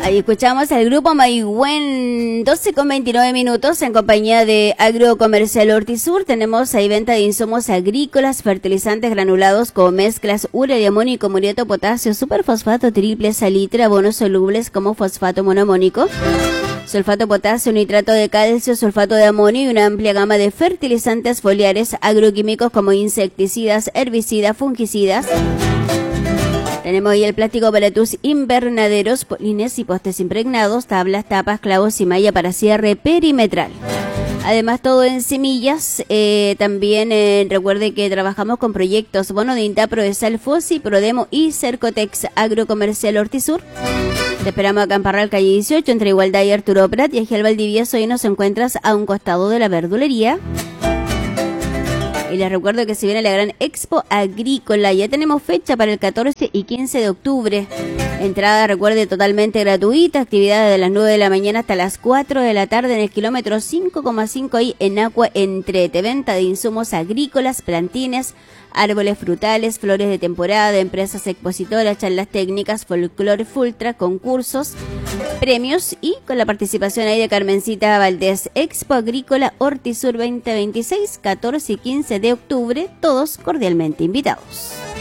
Ahí escuchamos al grupo Maigüen, 12:29 en compañía de Agrocomercial Hortisur. Tenemos ahí venta de insumos agrícolas, fertilizantes granulados como mezclas urea y amónico, muriato, potasio, superfosfato triple, salitre, abonos solubles como fosfato monoamónico, sulfato potasio, nitrato de calcio, sulfato de amonio y una amplia gama de fertilizantes foliares agroquímicos como insecticidas, herbicidas, fungicidas. Tenemos ahí el plástico para tus invernaderos, polines y postes impregnados, tablas, tapas, clavos y malla para cierre perimetral. Además, todo en semillas. También recuerde que trabajamos con proyectos Bono de INTA, Proesal, Fosi, Prodemo y Cercotex Agrocomercial Hortisur. Te esperamos acá en Parral, calle 18, entre Igualdad y Arturo Prat, y aquí al Valdivieso. Ahí nos encuentras a un costado de la verdulería. Y les recuerdo que se viene la gran Expo Agrícola. Ya tenemos fecha para el 14 y 15 de octubre. Entrada, recuerde, totalmente gratuita. Actividades de las 9 de la mañana hasta las 4 de la tarde en el kilómetro 5,5 ahí en Aqua Entrete. Venta de insumos agrícolas, plantines, árboles frutales, flores de temporada, de empresas expositoras, charlas técnicas, folclore fultra, concursos, premios y con la participación ahí de Carmencita Valdés. Expo Agrícola Hortisur 2026, 14 y 15 de octubre, todos cordialmente invitados.